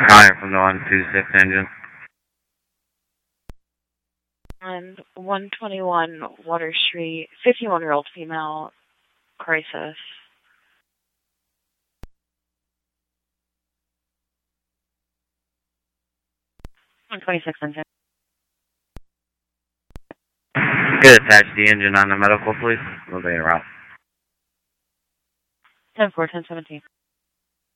Connor from the 126 engine. And 121 Water Street, 51-year-old female, crisis. 126 engine. Could attach the engine on the medical, please. We'll be around. 10-4, 10-17.